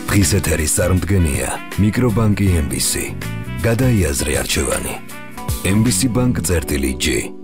დღის ეთერის წარმდგენია მიკრობანკი MBC. გადაიაზრე არჩევანი. MBC Bank წერტილი G.